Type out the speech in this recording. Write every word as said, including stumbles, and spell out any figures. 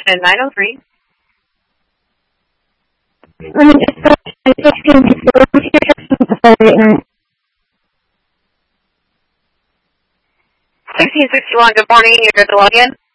extension nine oh three. Let me just go to sixteen before we hear sixteen sixty-one, good morning. You're good to log in.